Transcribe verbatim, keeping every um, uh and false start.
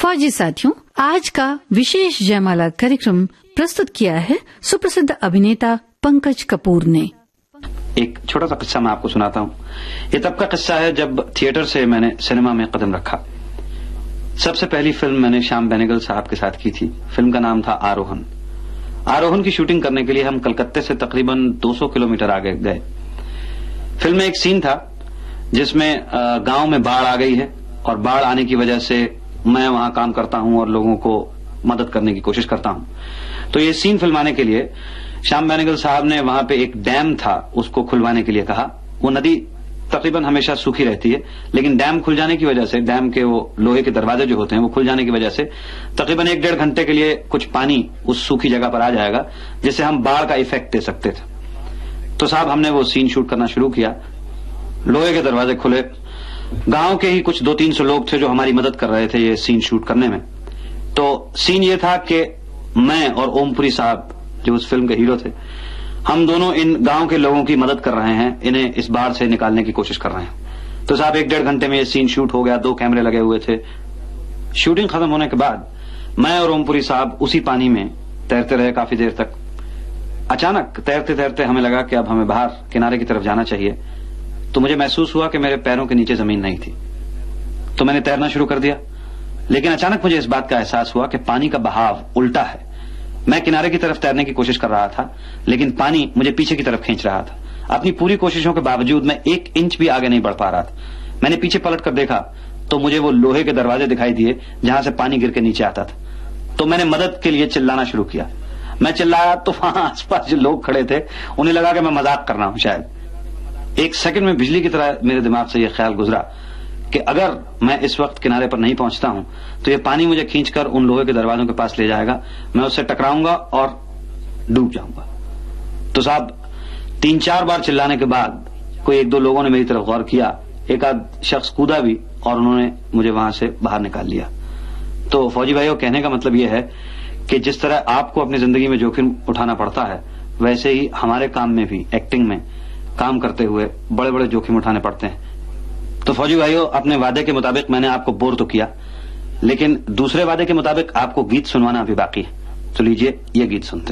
फौजी साथियों, आज का विशेष जयमाला कार्यक्रम प्रस्तुत किया है सुप्रसिद्ध अभिनेता पंकज कपूर ने। एक छोटा सा किस्सा मैं आपको सुनाता हूँ। ये तब का किस्सा है जब थिएटर से मैंने सिनेमा में कदम रखा। सबसे पहली फिल्म मैंने श्याम बेनेगल साहब के साथ की थी। फिल्म का नाम था आरोहन। आरोहन की शूटिंग करने के लिए हम कलकत्ते से तकरीबन दो सौ किलोमीटर आगे गए। फिल्म में एक सीन था जिसमें गांव में बाढ़ आ गई है और बाढ़ आने की वजह से मैं वहां काम करता हूं और लोगों को मदद करने की कोशिश करता हूं। तो ये सीन फिल्माने के लिए श्याम बेनेगल साहब ने वहां पे एक डैम था, उसको खुलवाने के लिए कहा। वो नदी तकरीबन हमेशा सूखी रहती है, लेकिन डैम खुल जाने की वजह से, डैम के वो लोहे के दरवाजे जो होते हैं वो खुल जाने की वजह से तकरीबन एक डेढ़ घंटे के लिए कुछ पानी उस सूखी जगह पर आ जाएगा, जिससे हम बाढ़ का इफेक्ट दे सकते थे। तो साहब हमने वो सीन शूट करना शुरू किया। लोहे के दरवाजे खुले। गांव के ही कुछ दो तीन सौ लोग थे जो हमारी मदद कर रहे थे ये सीन शूट करने में। तो सीन ये था कि मैं और ओमपुरी साहब जो उस फिल्म के हीरो थे, हम दोनों इन गांव के लोगों की मदद कर रहे हैं, इन्हें इस बाढ़ से निकालने की कोशिश कर रहे हैं। तो साहब एक डेढ़ घंटे में ये सीन शूट हो गया। दो कैमरे लगे हुए थे। शूटिंग खत्म होने के बाद मैं और ओमपुरी साहब उसी पानी में तैरते रहे काफी देर तक। अचानक तैरते तैरते हमें लगा कि अब हमें बाहर किनारे की तरफ जाना चाहिए। तो मुझे महसूस हुआ कि मेरे पैरों के नीचे जमीन नहीं थी। तो मैंने तैरना शुरू कर दिया, लेकिन अचानक मुझे इस बात का एहसास हुआ कि पानी का बहाव उल्टा है। मैं किनारे की तरफ तैरने की कोशिश कर रहा था, लेकिन पानी मुझे पीछे की तरफ खींच रहा था। अपनी पूरी कोशिशों के बावजूद मैं एक इंच भी आगे नहीं बढ़ पा रहा था। मैंने पीछे पलट कर देखा तो मुझे वो लोहे के दरवाजे दिखाई दिए जहां से पानी गिर के नीचे आता था। तो मैंने मदद के लिए चिल्लाना शुरू किया। मैं चिल्लाया तो वहां आसपास जो लोग खड़े थे उन्हें लगा कि मैं मजाक कर रहा हूं। शायद एक सेकंड में बिजली की तरह मेरे दिमाग से यह ख्याल गुजरा कि अगर मैं इस वक्त किनारे पर नहीं पहुंचता हूं तो ये पानी मुझे खींचकर उन लोहे के दरवाजों के पास ले जाएगा, मैं उससे टकराऊंगा और डूब जाऊंगा। तो साहब तीन चार बार चिल्लाने के बाद कोई एक दो लोगों ने मेरी तरफ गौर किया। एक आध शख्स कूदा भी और उन्होंने मुझे वहां से बाहर निकाल लिया। तो फौजी भाइयों, कहने का मतलब यह है कि जिस तरह आपको अपनी जिंदगी में जोखिम उठाना पड़ता है, वैसे ही हमारे काम में भी, एक्टिंग में काम करते हुए बड़े बड़े जोखिम उठाने पड़ते हैं। तो फौजी भाइयों, अपने वादे के मुताबिक मैंने आपको बोर तो किया, लेकिन दूसरे वादे के मुताबिक आपको गीत सुनवाना अभी बाकी है। तो लीजिए ये गीत सुनते हैं।